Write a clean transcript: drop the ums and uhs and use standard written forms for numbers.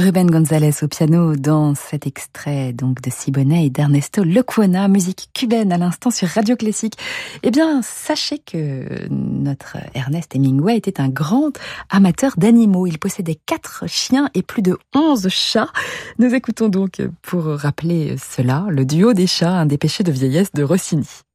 Rubén González au piano dans cet extrait donc de Siboney et d'Ernesto Lecuona, musique cubaine à l'instant sur Radio Classique. Eh bien, sachez que notre Ernest Hemingway était un grand amateur d'animaux. Il possédait 4 chiens et plus de 11 chats. Nous écoutons donc, pour rappeler cela, le duo des chats, un des péchés de vieillesse de Rossini.